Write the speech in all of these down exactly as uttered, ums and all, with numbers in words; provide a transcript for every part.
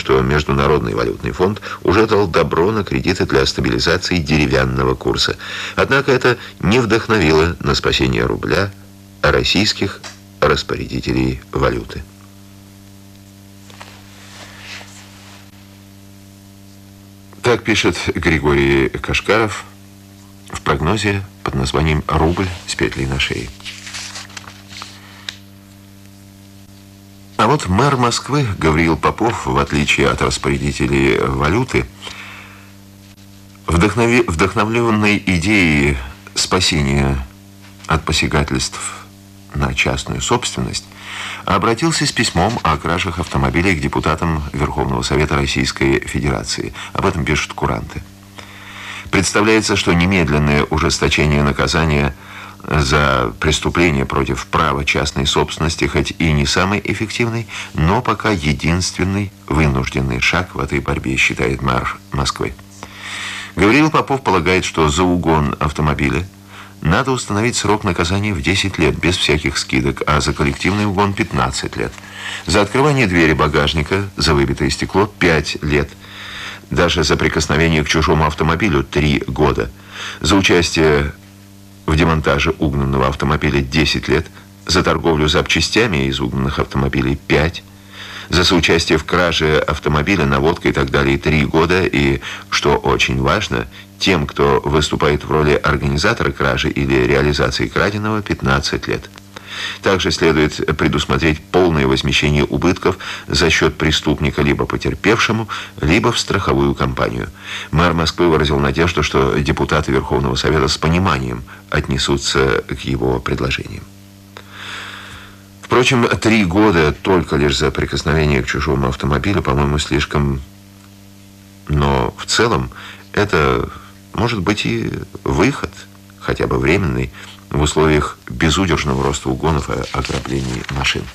что Международный валютный фонд уже дал добро на кредиты для стабилизации деревянного курса. Однако это не вдохновило на спасение рубля российских распорядителей валюты. Так пишет Григорий Кашкаров в прогнозе под названием «Рубль с петлей на шее». А вот мэр Москвы Гавриил Попов, в отличие от распорядителей валюты, вдохнови... вдохновленной идеей спасения от посягательств на частную собственность, обратился с письмом о кражах автомобилей к депутатам Верховного Совета Российской Федерации. Об этом пишут куранты. Представляется, что немедленное ужесточение наказания за преступление против права частной собственности хоть и не самый эффективный, но пока единственный вынужденный шаг в этой борьбе, считает мэр Москвы. Гавриил Попов полагает, что за угон автомобиля надо установить срок наказания в десять лет, без всяких скидок, а за коллективный угон пятнадцать лет. За открывание двери багажника, за выбитое стекло пять лет. Даже за прикосновение к чужому автомобилю три года. За участие в демонтаже угнанного автомобиля десять лет. За торговлю запчастями из угнанных автомобилей пять. За соучастие в краже автомобиля, наводка и так далее три года. И, что очень важно, тем, кто выступает в роли организатора кражи или реализации краденого, пятнадцать лет. Также следует предусмотреть полное возмещение убытков за счет преступника либо потерпевшему, либо в страховую компанию. Мэр Москвы выразил надежду, что депутаты Верховного Совета с пониманием отнесутся к его предложениям. Впрочем, три года только лишь за прикосновение к чужому автомобилю, по-моему, слишком. Но в целом это может быть и выход, хотя бы временный, в условиях безудержного роста угонов и ограблений машин.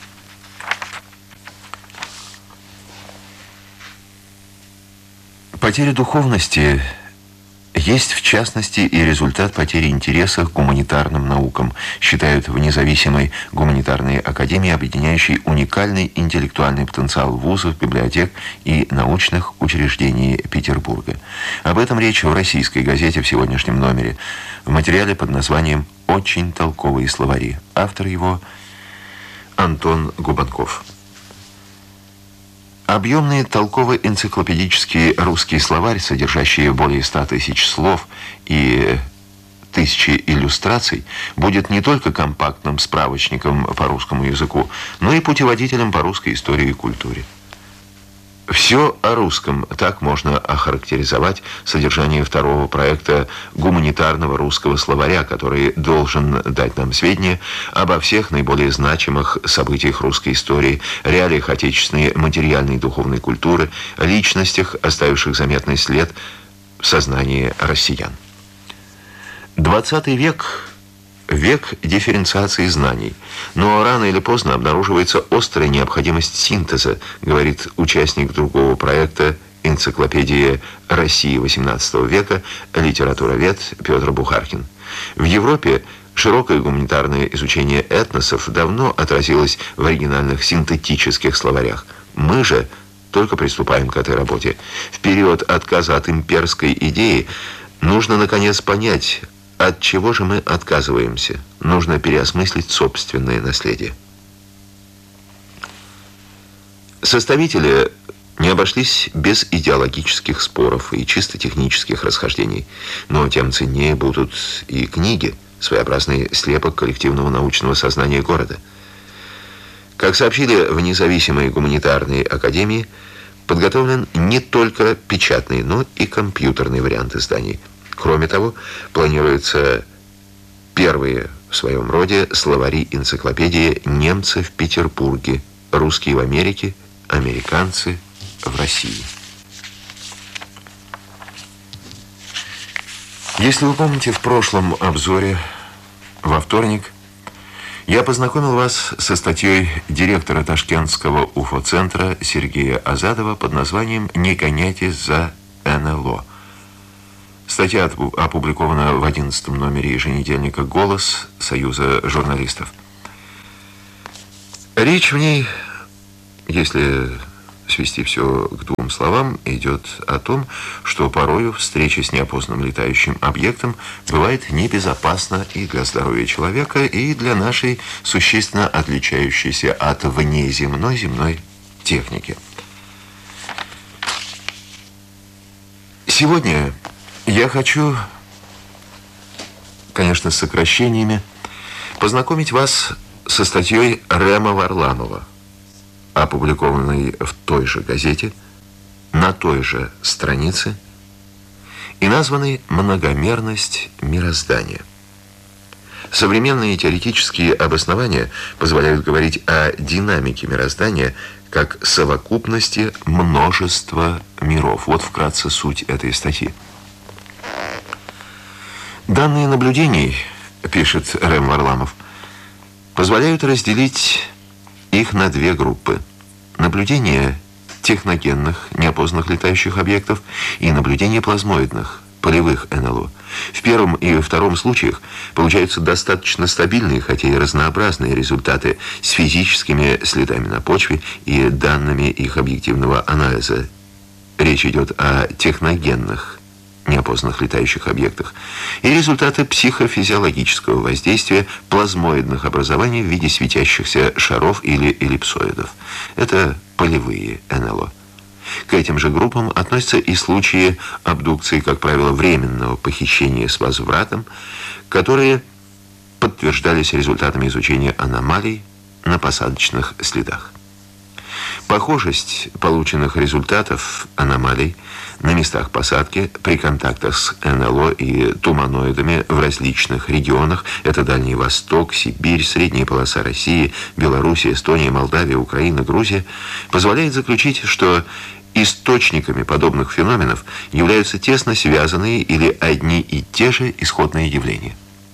Потеря духовности есть, в частности, и результат потери интереса к гуманитарным наукам, считают в независимой гуманитарной академии, объединяющей уникальный интеллектуальный потенциал вузов, библиотек и научных учреждений Петербурга. Об этом речь в российской газете в сегодняшнем номере, в материале под названием «Очень толковые словари». Автор его Антон Губанков. Объемный толково-энциклопедический русский словарь, содержащий более ста тысяч слов и тысячи иллюстраций, будет не только компактным справочником по русскому языку, но и путеводителем по русской истории и культуре. Все о русском, так можно охарактеризовать содержание второго проекта гуманитарного русского словаря, который должен дать нам сведения обо всех наиболее значимых событиях русской истории, реалиях отечественной материальной и духовной культуры, личностях, оставивших заметный след в сознании россиян. двадцатый век – век дифференциации знаний, но рано или поздно обнаруживается острая необходимость синтеза, говорит участник другого проекта «Энциклопедия России восемнадцатого века», литературовед Петр Бухаркин. В Европе широкое гуманитарное изучение этносов давно отразилось в оригинальных синтетических словарях. Мы же только приступаем к этой работе. В период отказа от имперской идеи нужно, наконец, понять, от чего же мы отказываемся? Нужно переосмыслить собственное наследие. Составители не обошлись без идеологических споров и чисто технических расхождений. Но тем ценнее будут и книги, своеобразный слепок коллективного научного сознания города. Как сообщили в независимой гуманитарной академии, подготовлен не только печатный, но и компьютерный вариант изданий. Кроме того, планируются первые в своем роде словари-энциклопедии «Немцы в Петербурге», «Русские в Америке», «Американцы в России». Если вы помните, в прошлом обзоре, во вторник, я познакомил вас со статьей директора Ташкентского уфо-центра Сергея Азадова под названием «Не гоняйтесь за эн эл о». Статья опубликована в одиннадцатом номере еженедельника «Голос» Союза журналистов. Речь в ней, если свести все к двум словам, идет о том, что порою встреча с неопознанным летающим объектом бывает небезопасна и для здоровья человека, и для нашей существенно отличающейся от внеземной земной техники. Сегодня я хочу, конечно, с сокращениями, познакомить вас со статьей Рема Варламова, опубликованной в той же газете, на той же странице, и названной «Многомерность мироздания». Современные теоретические обоснования позволяют говорить о динамике мироздания как совокупности множества миров. Вот вкратце суть этой статьи. Данные наблюдений, пишет Рем Варламов, позволяют разделить их на две группы. Наблюдение техногенных, неопознанных летающих объектов и наблюдение плазмоидных, полевых эн эл о. В первом и втором случаях получаются достаточно стабильные, хотя и разнообразные результаты с физическими следами на почве и данными их объективного анализа. Речь идет о техногенных, неопознанных летающих объектах, и результаты психофизиологического воздействия плазмоидных образований в виде светящихся шаров или эллипсоидов. Это полевые эн эл о. К этим же группам относятся и случаи абдукции, как правило, временного похищения с возвратом, которые подтверждались результатами изучения аномалий на посадочных следах. Похожесть полученных результатов аномалий на местах посадки при контактах с эн эл о и туманоидами в различных регионах – это Дальний Восток, Сибирь, Средняя полоса России, Белоруссия, Эстония, Молдавия, Украина, Грузия – позволяет заключить, что источниками подобных феноменов являются тесно связанные или одни и те же исходные явления.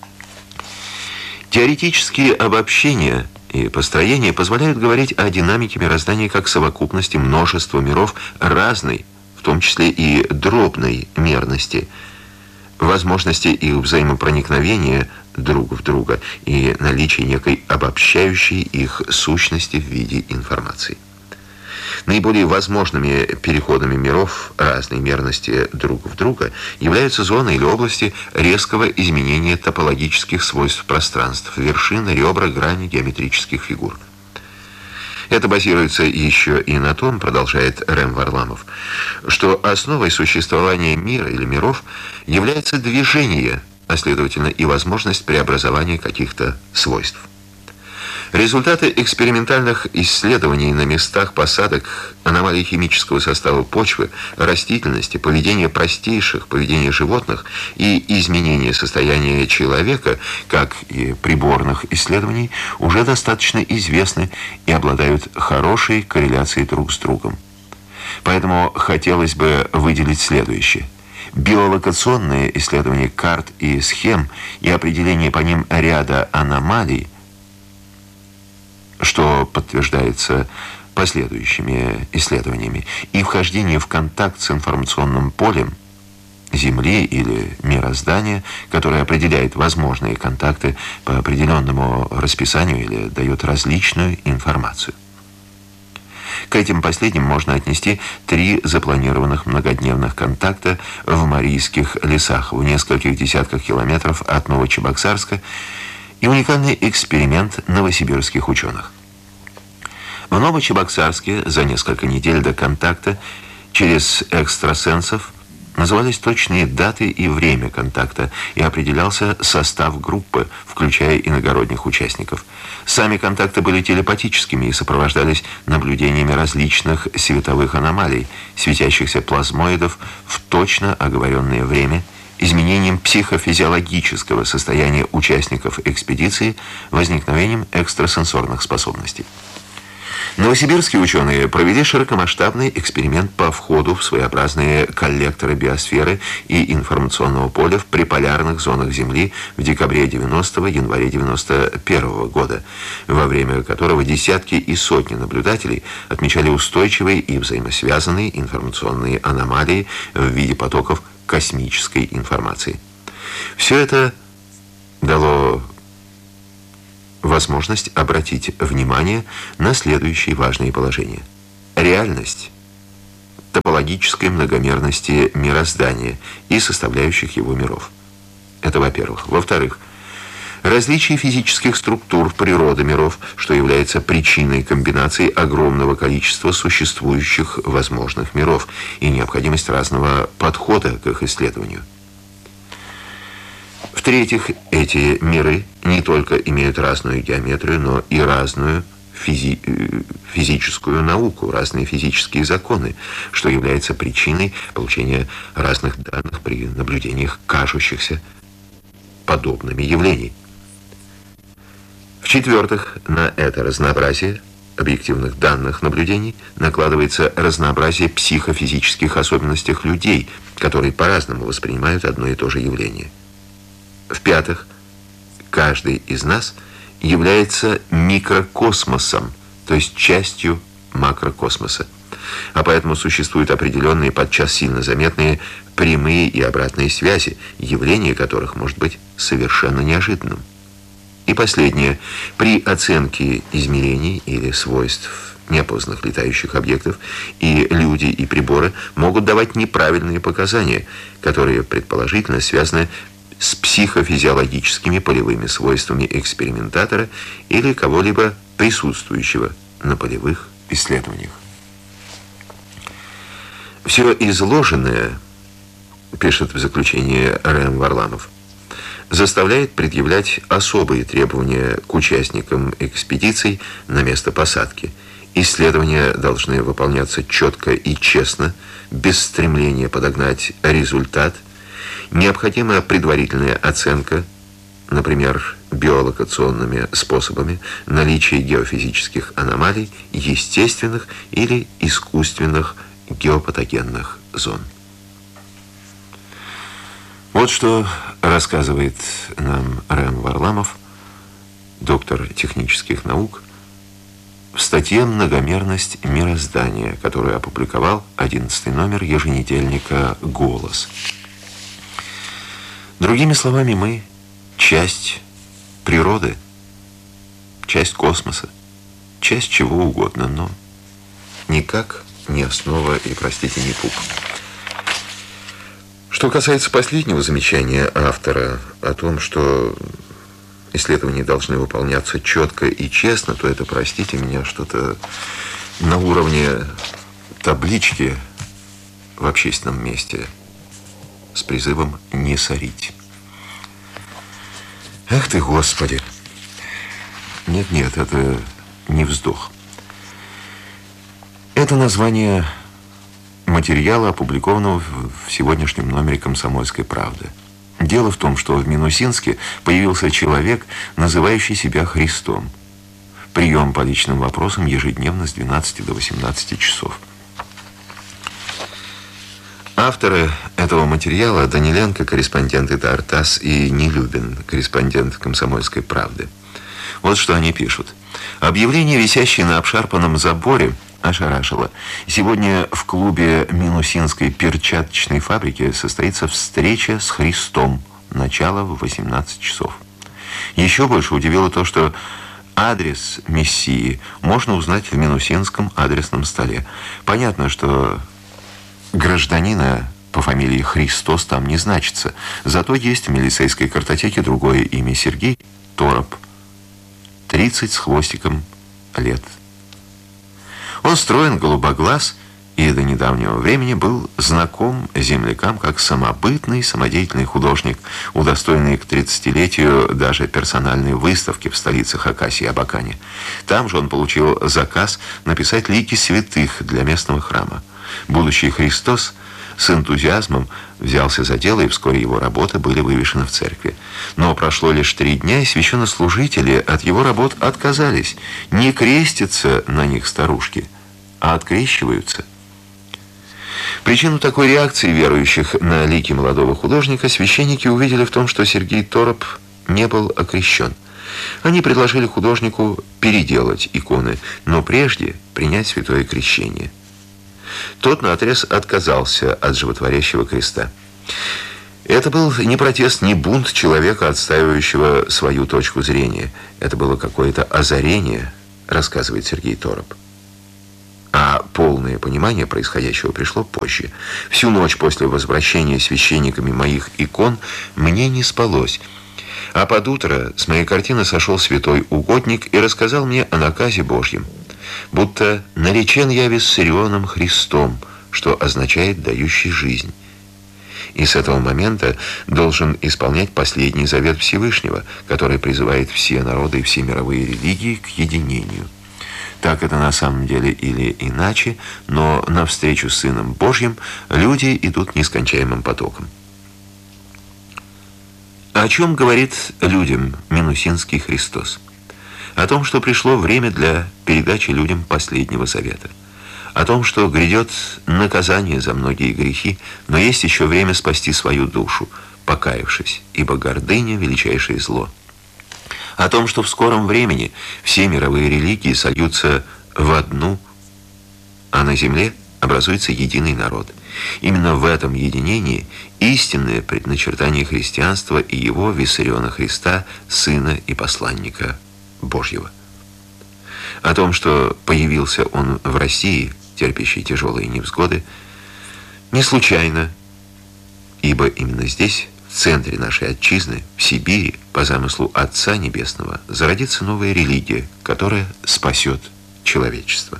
Теоретические обобщения и построения позволяют говорить о динамике мироздания как совокупности множества миров разной, в том числе и дробной мерности, возможности их взаимопроникновения друг в друга и наличие некой обобщающей их сущности в виде информации. Наиболее возможными переходами миров разной мерности друг в друга являются зоны или области резкого изменения топологических свойств пространств, вершин, ребра, грани геометрических фигур. Это базируется еще и на том, продолжает Рем Варламов, что основой существования мира или миров является движение, а следовательно и возможность преобразования каких-то свойств. Результаты экспериментальных исследований на местах посадок, аномалий химического состава почвы, растительности, поведения простейших, поведения животных и изменения состояния человека, как и приборных исследований, уже достаточно известны и обладают хорошей корреляцией друг с другом. Поэтому хотелось бы выделить следующее. Биолокационные исследования карт и схем и определение по ним ряда аномалий, что подтверждается последующими исследованиями, и вхождение в контакт с информационным полем Земли или мироздания, которое определяет возможные контакты по определенному расписанию или дает различную информацию. К этим последним можно отнести три запланированных многодневных контакта в Марийских лесах в нескольких десятках километров от Новочебоксарска и уникальный эксперимент новосибирских ученых. В Новочебоксарске за несколько недель до контакта через экстрасенсов назывались точные даты и время контакта и определялся состав группы, включая иногородних участников. Сами контакты были телепатическими и сопровождались наблюдениями различных световых аномалий, светящихся плазмоидов в точно оговоренное время, изменением психофизиологического состояния участников экспедиции, возникновением экстрасенсорных способностей. Новосибирские ученые провели широкомасштабный эксперимент по входу в своеобразные коллекторы биосферы и информационного поля в приполярных зонах Земли в декабре девяностого, январе девяносто первого года, во время которого десятки и сотни наблюдателей отмечали устойчивые и взаимосвязанные информационные аномалии в виде потоков космической информации. Все это дало возможность обратить внимание на следующие важные положения. реальность топологической многомерности мироздания и составляющих его миров. Это во-первых. Во-вторых, различие физических структур природы миров, что является причиной комбинации огромного количества существующих возможных миров и необходимость разного подхода к их исследованию. В-третьих, эти миры не только имеют разную геометрию, но и разную физи физическую науку, разные физические законы, что является причиной получения разных данных при наблюдениях кажущихся подобными явлений. В-четвертых, на это разнообразие объективных данных наблюдений накладывается разнообразие психофизических особенностей людей, которые по-разному воспринимают одно и то же явление. В-пятых, каждый из нас является микрокосмосом, то есть частью макрокосмоса. А поэтому существуют определенные, подчас сильно заметные прямые и обратные связи, явление которых может быть совершенно неожиданным. И последнее. При оценке измерений или свойств неопознанных летающих объектов и люди, и приборы могут давать неправильные показания, которые предположительно связаны с психофизиологическими полевыми свойствами экспериментатора или кого-либо присутствующего на полевых исследованиях. Все изложенное, пишет в заключении Рэм Варламов, заставляет предъявлять особые требования к участникам экспедиций на место посадки. Исследования должны выполняться четко и честно, без стремления подогнать результат. Необходима предварительная оценка, например, биолокационными способами, наличия геофизических аномалий, естественных или искусственных геопатогенных зон. Вот что рассказывает нам Рэм Варламов, доктор технических наук, в статье «Многомерность мироздания», которую опубликовал одиннадцатый номер еженедельника «Голос». Другими словами, мы часть природы, часть космоса, часть чего угодно, но никак не основа и, простите, не пуп. Что касается последнего замечания автора о том, что исследования должны выполняться четко и честно, то это, простите меня, что-то на уровне таблички в общественном месте с призывом «не сорить». Ах ты, Господи! Нет-нет, это не вздох. Это название материала, опубликованного в сегодняшнем номере «Комсомольской правды». Дело в том, что в Минусинске появился человек, называющий себя Христом. Прием по личным вопросам ежедневно с двенадцати до восемнадцати часов. Авторы этого материала — Даниленко, корреспондент ИТАР ТАСС, и Нелюбин, корреспондент «Комсомольской правды». Вот что они пишут. Объявление, висящее на обшарпанном заборе, ошарашило. Сегодня в клубе Минусинской перчаточной фабрики состоится встреча с Христом. Начало в восемнадцать часов. Еще больше удивило то, что адрес Мессии можно узнать в Минусинском адресном столе. Понятно, что гражданина по фамилии Христос там не значится. Зато есть в милицейской картотеке другое имя — Сергей Тороп. тридцать с хвостиком лет. Он строен, голубоглаз и до недавнего времени был знаком землякам как самобытный, самодеятельный художник, удостоенный к тридцатилетию даже персональной выставки в столице Хакасии, Абакане. Там же он получил заказ написать лики святых для местного храма. Будущий Христос с энтузиазмом взялся за дело, и вскоре его работы были вывешены в церкви. Но прошло лишь три дня, и священнослужители от его работ отказались. Не крестятся на них старушки, а открещиваются. Причину такой реакции верующих на лики молодого художника священники увидели в том, что Сергей Тороп не был окрещен. Они предложили художнику переделать иконы, но прежде принять святое крещение. Тот наотрез отказался от животворящего креста. Это был не протест, не бунт человека, отстаивающего свою точку зрения. Это было какое-то озарение, рассказывает Сергей Тороп. А полное понимание происходящего пришло позже. Всю ночь после возвращения священниками моих икон мне не спалось. А под утро с моей картины сошел святой угодник и рассказал мне о наказе Божьем. Будто наречен я Виссарионом Христом, что означает «дающий жизнь». И с этого момента должен исполнять последний завет Всевышнего, который призывает все народы и все мировые религии к единению. Так это на самом деле или иначе, но навстречу с Сыном Божьим люди идут нескончаемым потоком. О чем говорит людям Минусинский Христос? О том, что пришло время для передачи людям последнего завета. О том, что грядет наказание за многие грехи, но есть еще время спасти свою душу, покаявшись, ибо гордыня – величайшее зло. О том, что в скором времени все мировые религии сольются в одну, а на земле образуется единый народ. Именно в этом единении истинное предначертание христианства и его, Виссариона Христа, Сына и Посланника Божьего. О том, что появился он в России, терпящий тяжелые невзгоды, не случайно, ибо именно здесь, в центре нашей отчизны, в Сибири, по замыслу Отца Небесного, зародится новая религия, которая спасет человечество.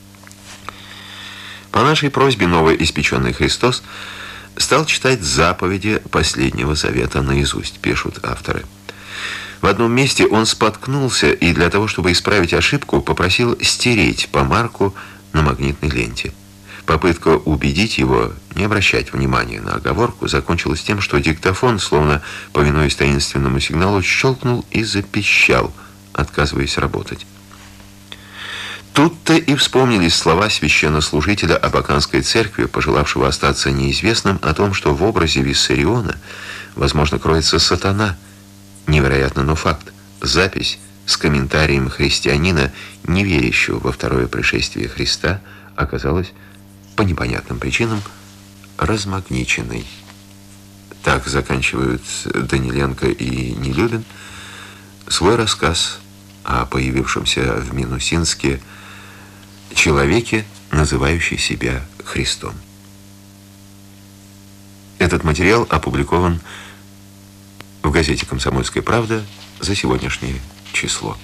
По нашей просьбе новоиспеченный Христос стал читать заповеди Последнего Завета наизусть, пишут авторы. В одном месте он споткнулся и для того, чтобы исправить ошибку, попросил стереть помарку на магнитной ленте. Попытка убедить его не обращать внимания на оговорку закончилась тем, что диктофон, словно повинуясь таинственному сигналу, щелкнул и запищал, отказываясь работать. Тут-то и вспомнились слова священнослужителя Абаканской церкви, пожелавшего остаться неизвестным, о том, что в образе Виссариона, возможно, кроется сатана. Невероятно, но факт. Запись с комментарием христианина, не верящего во второе пришествие Христа, оказалась по непонятным причинам размагниченной. Так заканчивают Даниленко и Нелюбин свой рассказ о появившемся в Минусинске человеке, называющий себя Христом. Этот материал опубликован в газете «Комсомольская правда» за сегодняшнее число.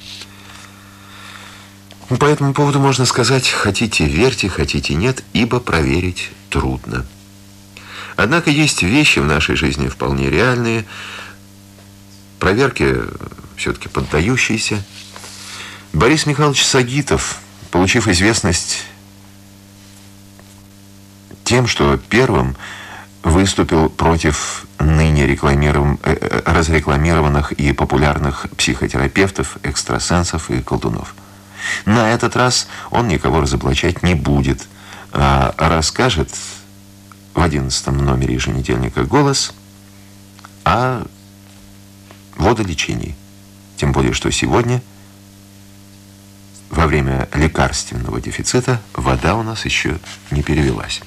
По этому поводу можно сказать: хотите верьте, хотите нет, ибо проверить трудно. Однако есть вещи в нашей жизни вполне реальные, проверки все-таки поддающиеся. Борис Михайлович Сагитов, получив известность тем, что первым выступил против ныне рекламиров... разрекламированных и популярных психотерапевтов, экстрасенсов и колдунов. На этот раз он никого разоблачать не будет, а расскажет в одиннадцатом номере еженедельника «Голос» о водолечении. Тем более, что сегодня, во время лекарственного дефицита, вода у нас еще не перевелась.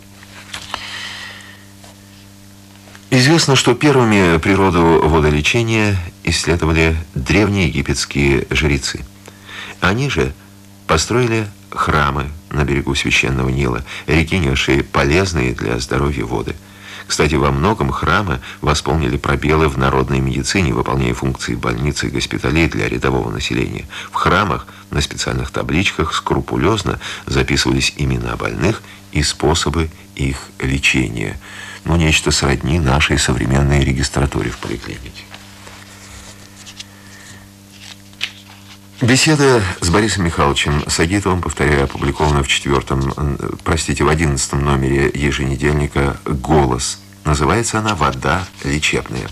Известно, что первыми природу водолечения исследовали древние египетские жрецы. Они же построили храмы на берегу священного Нила, реки, несшие полезные для здоровья воды. Кстати, во многом храмы восполнили пробелы в народной медицине, выполняя функции больниц и госпиталей для рядового населения. В храмах на специальных табличках скрупулезно записывались имена больных и способы их лечения. Ну, нечто сродни нашей современной регистратуре в поликлинике. Беседа с Борисом Михайловичем Сагитовым, повторяю, опубликована в четвертом, простите, в одиннадцатом номере еженедельника «Голос». Называется она «Вода лечебная».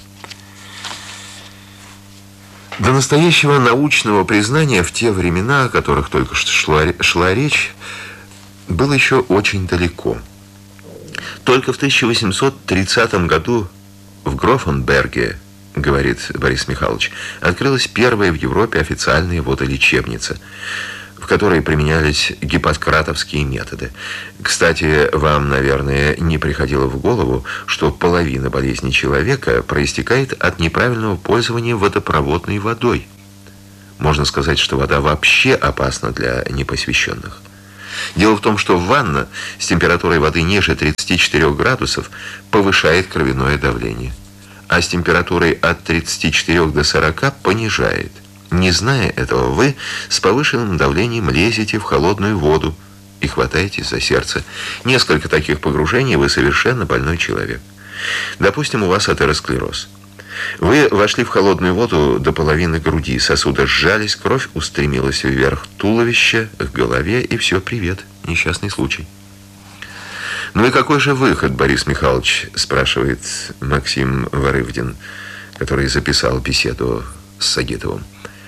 До настоящего научного признания в те времена, о которых только что шла, шла речь, было еще очень далеко. Только в тысяча восемьсот тридцатом году в Грофенберге, говорит Борис Михайлович, открылась первая в Европе официальная водолечебница, в которой применялись гиппократовские методы. Кстати, вам, наверное, не приходило в голову, что половина болезней человека проистекает от неправильного пользования водопроводной водой. Можно сказать, что вода вообще опасна для непосвященных. Дело в том, что ванна с температурой воды ниже тридцати четырёх градусов повышает кровяное давление, а с температурой от тридцати четырёх до сорока понижает. Не зная этого, вы с повышенным давлением лезете в холодную воду и хватаетесь за сердце. Несколько таких погружений, вы совершенно больной человек. Допустим, у вас атеросклероз. Вы вошли в холодную воду до половины груди, сосуды сжались, кровь устремилась вверх туловища, к голове, и все, привет, несчастный случай. Ну и какой же выход, Борис Михайлович, спрашивает Максим Варывдин, который записал беседу с Сагитовым.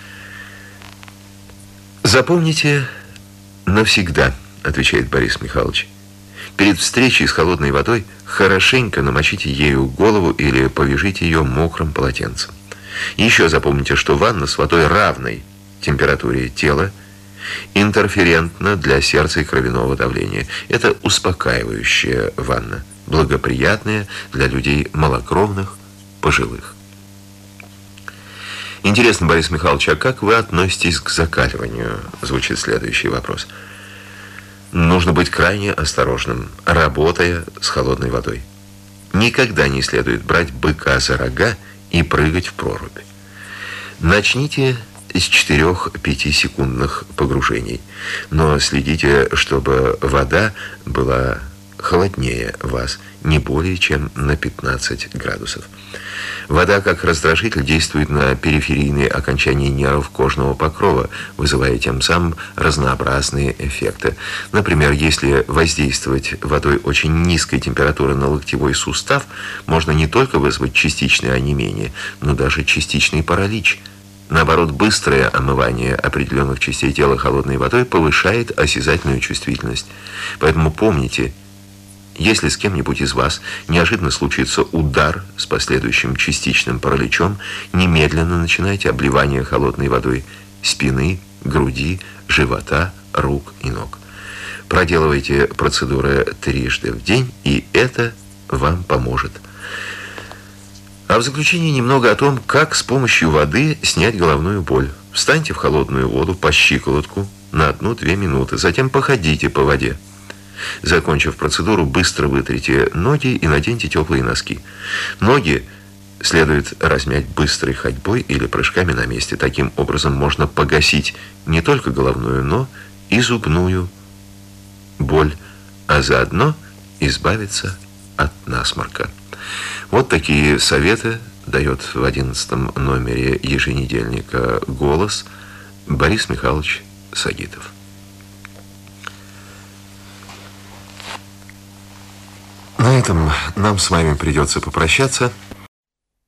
Запомните навсегда, отвечает Борис Михайлович. Перед встречей с холодной водой хорошенько намочите ею голову или повяжите ее мокрым полотенцем. Еще запомните, что ванна с водой равной температуре тела интерферентна для сердца и кровяного давления. Это успокаивающая ванна, благоприятная для людей малокровных, пожилых. Интересно, Борис Михайлович, а как вы относитесь к закаливанию? Звучит следующий вопрос. Нужно быть крайне осторожным, работая с холодной водой. Никогда не следует брать быка за рога и прыгать в прорубь. Начните с четырёх-пяти секундных погружений, но следите, чтобы вода была холоднее вас, не более чем на пятнадцать градусов. Вода как раздражитель действует на периферийные окончания нервов кожного покрова, вызывая тем самым разнообразные эффекты. Например, если воздействовать водой очень низкой температуры на локтевой сустав, можно не только вызвать частичное онемение, но даже частичный паралич. Наоборот, быстрое омывание определенных частей тела холодной водой повышает осязательную чувствительность. Поэтому помните, если с кем-нибудь из вас неожиданно случится удар с последующим частичным параличом, немедленно начинайте обливание холодной водой спины, груди, живота, рук и ног. Проделывайте процедуры трижды в день, и это вам поможет. А в заключение немного о том, как с помощью воды снять головную боль. Встаньте в холодную воду по щиколотку на одну-две минуты, затем походите по воде. Закончив процедуру, быстро вытрите ноги и наденьте теплые носки. Ноги следует размять быстрой ходьбой или прыжками на месте. Таким образом можно погасить не только головную, но и зубную боль, а заодно избавиться от насморка. Вот такие советы дает в одиннадцатом номере еженедельника «Голос» Борис Михайлович Сагитов. На этом нам с вами придется попрощаться.